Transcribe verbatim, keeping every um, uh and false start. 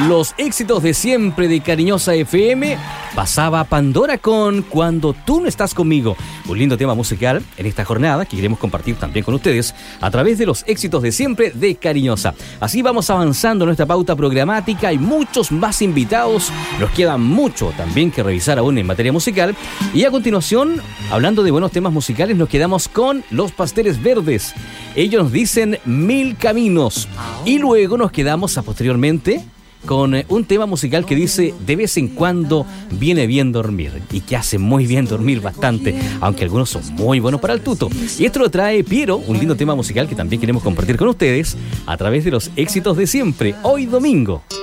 Los éxitos de siempre de Cariñosa F M. Pasaba Pandora con Cuando tú no estás conmigo. Un lindo tema musical en esta jornada que queremos compartir también con ustedes a través de los éxitos de siempre de Cariñosa. Así vamos avanzando en nuestra pauta programática. Hay muchos más invitados. Nos queda mucho también que revisar aún en materia musical. Y a continuación, hablando de buenos temas musicales, nos quedamos con Los Pasteles Verdes. Ellos nos dicen Mil Caminos. Y luego nos quedamos a posteriormente con un tema musical que dice de vez en cuando viene bien dormir, y que hace muy bien dormir bastante, aunque algunos son muy buenos para el tuto. Y esto lo trae Piero, un lindo tema musical que también queremos compartir con ustedes a través de los éxitos de siempre, hoy domingo.